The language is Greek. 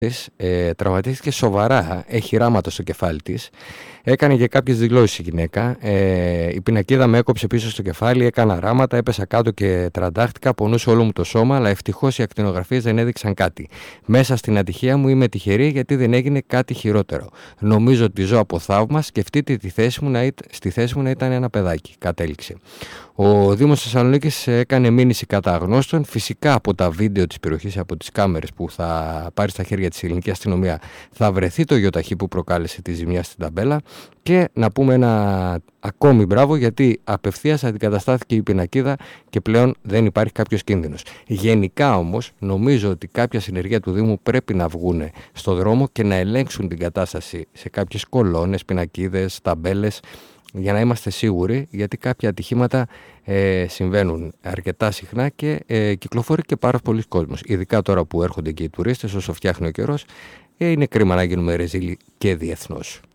Τραυματίστηκε σοβαρά, έχει ράματα στο κεφάλι της. Έκανε και κάποιες δηλώσεις η γυναίκα. Η πινακίδα με έκοψε πίσω στο κεφάλι, έκανα ράματα, έπεσα κάτω και τραντάχτηκα, πονούσε όλο μου το σώμα, αλλά ευτυχώς οι ακτινογραφίες δεν έδειξαν κάτι. Μέσα στην ατυχία μου είμαι τυχερή γιατί δεν έγινε κάτι χειρότερο. Νομίζω ότι ζω από θαύμα, σκεφτείτε στη θέση μου να ήταν ένα παιδάκι, κατέληξε. Ο Δήμος Θεσσαλονίκης έκανε μήνυση κατά αγνώστων. Φυσικά από τα βίντεο της περιοχής, από τις κάμερες που θα πάρει στα χέρια της ελληνική αστυνομία, θα βρεθεί το γιοταχή που προκάλεσε τη ζημιά στην ταμπέλα. Και να πούμε ένα ακόμη μπράβο, γιατί απευθείας αντικαταστάθηκε η πινακίδα και πλέον δεν υπάρχει κάποιος κίνδυνος. Γενικά όμως νομίζω ότι κάποια συνεργεία του Δήμου πρέπει να βγουν στο δρόμο και να ελέγξουν την κατάσταση σε κάποιες κολόνες, πινακίδες, ταμπέλες, για να είμαστε σίγουροι, γιατί κάποια ατυχήματα συμβαίνουν αρκετά συχνά και κυκλοφορεί και πάρα πολλοί κόσμος. Ειδικά τώρα που έρχονται και οι τουρίστες, όσο φτιάχνει ο καιρός, είναι κρίμα να γίνουμε ρεζίλοι και διεθνώς.